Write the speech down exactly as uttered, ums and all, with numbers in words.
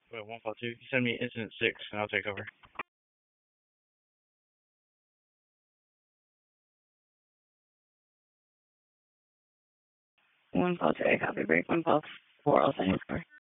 Wait, one call two. You send me incident six, and I'll take over. One call two, I copy break. One call four, I'll send you score.